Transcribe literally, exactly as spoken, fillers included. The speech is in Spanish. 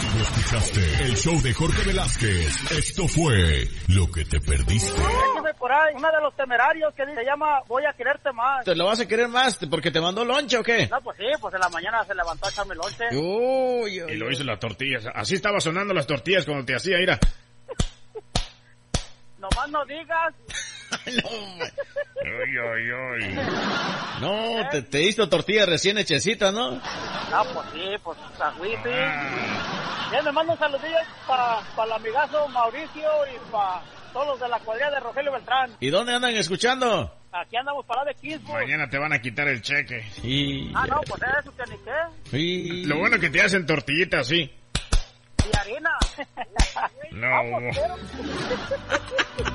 Lo escuchaste, el show de Jorge Velázquez. Esto fue Lo que te perdiste. Por ahí, uno de los temerarios que se llama Voy a quererte más. ¿Te lo vas a querer más porque te mandó lonche o qué? No, pues sí, pues en la mañana se levantó a echarme lonche. Uy, uy, y lo hizo las tortillas. Así estaba sonando las tortillas cuando te hacía, mira. Nomás no digas. no, ay, ay, ay. no te, te hizo tortillas recién hechecitas, ¿no? Ah, pues sí, pues agüite. Ah. Ya me mando un saludillo para pa el amigazo Mauricio y para todos los de la cuadrilla de Rogelio Beltrán. ¿Y dónde andan escuchando? Aquí andamos parados de Quispo. Mañana te van a quitar el cheque. Y... Ah, no, pues eso que ni qué. Y... Lo bueno que te hacen tortillitas, sí. Y harina. No. Vamos, pero...